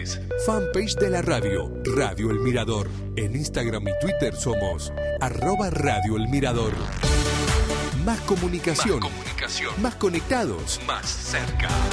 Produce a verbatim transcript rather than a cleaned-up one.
redes. Fanpage de la radio, Radio El Mirador. En Instagram y Twitter somos arroba Radio El Mirador. Más comunicación. Más comunicación. Más conectados. Más cerca.